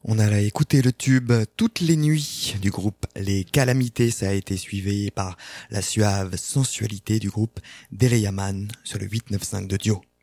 On a écouté le tube Toutes les nuits du groupe Les Calamités. Ça a été suivi par la suave sensualité du groupe Deleyaman sur le 895 de Dio.